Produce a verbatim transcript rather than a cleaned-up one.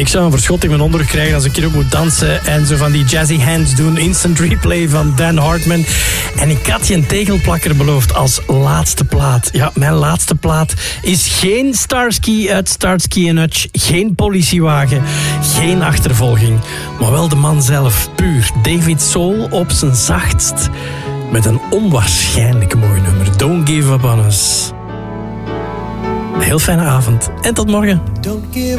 Ik zou een verschot in mijn onderrug krijgen als ik hierop moet dansen en zo van die jazzy hands doen. Instant replay van Dan Hartman. En ik had je een tegelplakker beloofd als laatste plaat. Ja, mijn laatste plaat is geen Starsky uit Starsky en Hutch. Geen politiewagen. Geen achtervolging. Maar wel de man zelf. Puur David Soul op zijn zachtst. Met een onwaarschijnlijk mooi nummer. Don't give up on us. Een heel fijne avond en tot morgen.